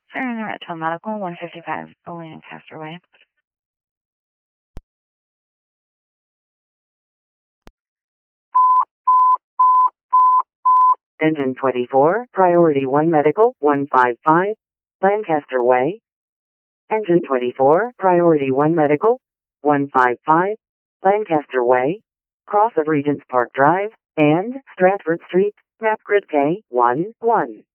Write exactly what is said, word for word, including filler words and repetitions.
Sir, at Tom Medical, one fifty-five Lancaster Way. Engine twenty-four, Priority one Medical, one fifty-five Lancaster Way. Engine twenty-four, Priority one Medical, one fifty-five Lancaster Way. Cross of Regents Park Drive and Stratford Street, map grid K one one.